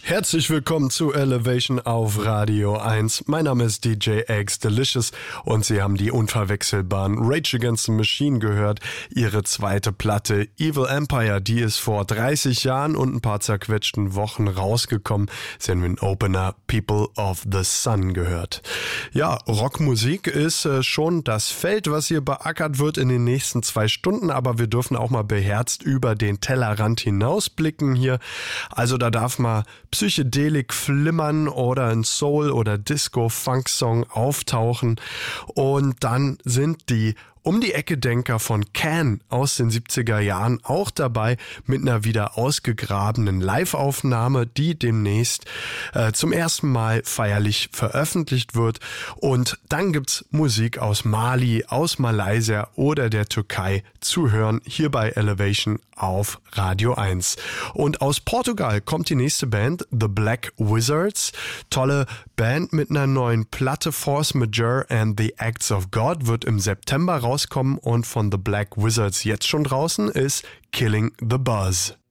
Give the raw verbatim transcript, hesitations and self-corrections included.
Herzlich willkommen zu Elevation auf Radio eins. Mein Name ist D J X Delicious und Sie haben die unverwechselbaren Rage Against the Machine gehört. Ihre zweite Platte Evil Empire, die ist vor dreißig Jahren und ein paar zerquetschten Wochen rausgekommen. Sie haben den Opener People of the Sun gehört. Ja, Rockmusik ist äh, schon das Feld, was hier beackert wird in den nächsten zwei Stunden, aber wir dürfen auch mal beherzt über den Tellerrand hinausblicken hier. Also da darf mal Psychedelik flimmern oder ein Soul- oder Disco-Funk-Song auftauchen und dann sind die um die Ecke Denker von Can aus den siebziger Jahren auch dabei mit einer wieder ausgegrabenen Live-Aufnahme, die demnächst äh, zum ersten Mal feierlich veröffentlicht wird. Und dann gibt's Musik aus Mali, aus Malaysia oder der Türkei zu hören hier bei Elevation auf Radio eins. Und aus Portugal kommt die nächste Band, The Black Wizards. Tolle Band mit einer neuen Platte, Force Majeure and the Acts of God, wird im September rauskommen und von The Black Wizards jetzt schon draußen ist Killing the Buzz.